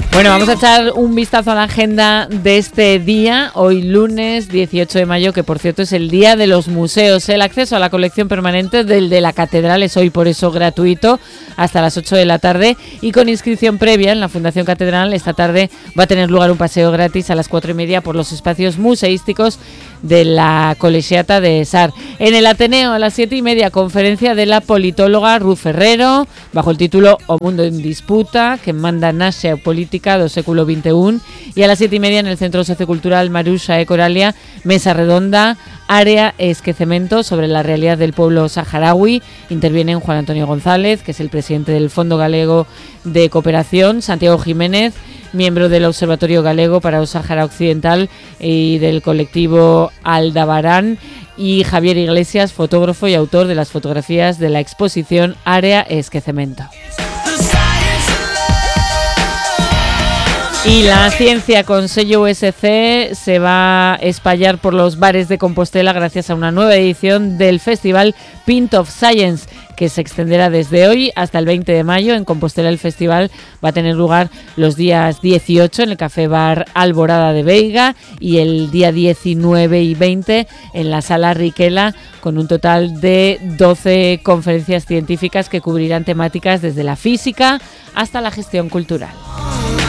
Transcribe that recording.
Bueno, vamos a echar un vistazo a la agenda de este día, hoy lunes 18 de mayo, que por cierto es el día de los museos. El acceso a la colección permanente del de la Catedral es hoy por eso gratuito hasta las 8 de la tarde y con inscripción previa en la Fundación Catedral. Esta tarde va a tener lugar un paseo gratis a las 4:30 por los espacios museísticos de la Colegiata de Sar. En el Ateneo a las 7:30, conferencia de la politóloga Ruth Ferrero bajo el título O Mundo en Disputa, que manda naxe política do século XXI, y a las 7:30 en el Centro Sociocultural Marusha e Coralia, mesa redonda, área esquecemento sobre la realidad del pueblo saharaui. Intervienen Juan Antonio González, que es el presidente del Fondo Galego de Cooperación, Santiago Jiménez, miembro del Observatorio Galego para o Sáhara Occidental y del colectivo Aldabarán, y Javier Iglesias, fotógrafo y autor de las fotografías de la exposición Área Esquecemento. Y la ciencia con sello USC se va a espallar por los bares de Compostela gracias a una nueva edición del festival Pint of Science, que se extenderá desde hoy hasta el 20 de mayo. En Compostela el festival va a tener lugar los días 18 en el Café Bar Alborada de Veiga y el día 19 y 20 en la Sala Riquela, con un total de 12 conferencias científicas que cubrirán temáticas desde la física hasta la gestión cultural.